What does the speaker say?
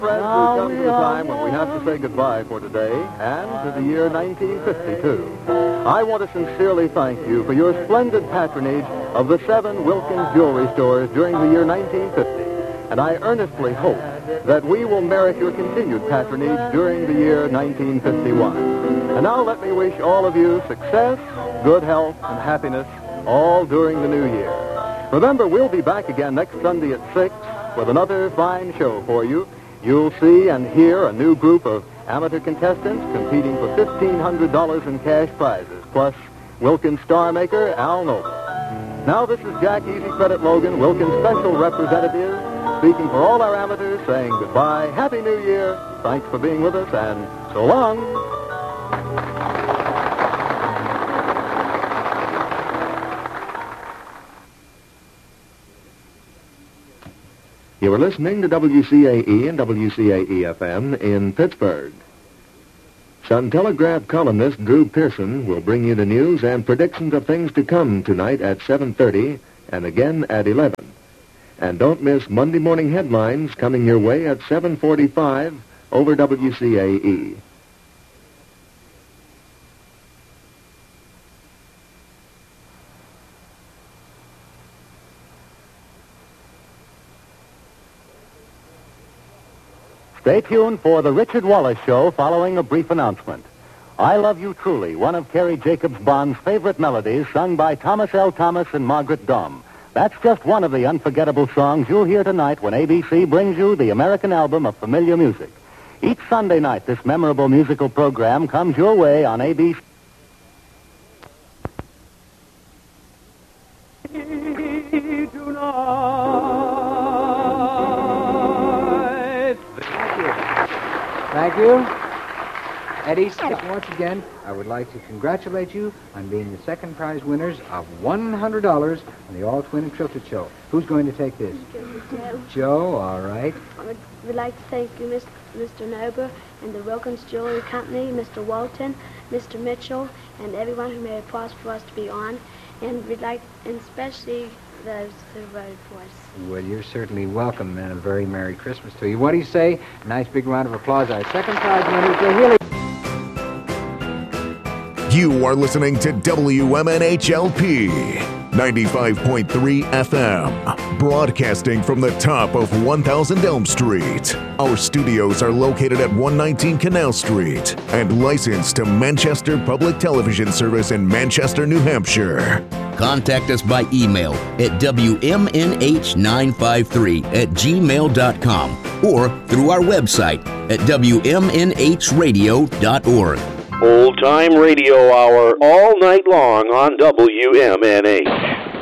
Friends, we've come to the time when we have to say goodbye for today and to the year 1952. I want to sincerely thank you for your splendid patronage of the 7 Wilkins jewelry stores during the year 1950. And I earnestly hope that we will merit your continued patronage during the year 1951. And now let me wish all of you success, good health, and happiness all during the new year. Remember, we'll be back again next Sunday at 6 with another fine show for you. You'll see and hear a new group of amateur contestants competing for $1,500 in cash prizes, plus Wilkins star maker Al Noble. Now this is Jack Easy Credit Logan, Wilkins special representative, speaking for all our amateurs, saying goodbye, Happy New Year, thanks for being with us, and so long. You are listening to WCAE and WCAE-FM in Pittsburgh. Sun Telegraph columnist Drew Pearson will bring you the news and predictions of things to come tonight at 7:30 and again at 11. And don't miss Monday morning headlines coming your way at 7:45 over WCAE. Stay tuned for the Richard Wallace Show following a brief announcement. I Love You Truly, one of Carrie Jacobs Bond's favorite melodies, sung by Thomas L. Thomas and Margaret Daum. That's just one of the unforgettable songs you'll hear tonight when ABC brings you the American album of familiar music. Each Sunday night, this memorable musical program comes your way on ABC. Thank you. Eddie, once again, I would like to congratulate you on being the second prize winners of $100 on the All-Twin and Tilted Show. Who's going to take this? Joe, all right. We'd like to thank you, Mr. Nober, and the Wilkins Jewelry Company, Mr. Walton, Mr. Mitchell, and everyone who made it possible for us to be on. And we'd like, and especially those who voted for us. Well, you're certainly welcome, and a very Merry Christmas to you. What do you say? A nice big round of applause. Our second prize winner, Joe Healy. You are listening to WMNHLP 95.3 FM, broadcasting from the top of 1000 Elm Street. Our studios are located at 119 Canal Street and licensed to Manchester Public Television Service in Manchester, New Hampshire. Contact us by email at WMNH953@gmail.com or through our website at WMNHradio.org. Old Time Radio Hour all night long on WMNH.